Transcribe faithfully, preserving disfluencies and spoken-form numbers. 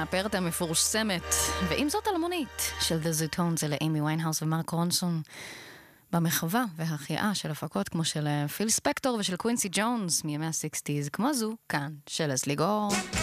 המאפרת המפורסמת, ועם זאת אלמונית של The Zootones, אלה אימי ויינהאוס ומרק רונסון, במחווה והחייאה של הפקות כמו של פיל ספקטור ושל קווינסי ג'ונס מימי ה-שישים, כמו זו כאן של לסלי גור.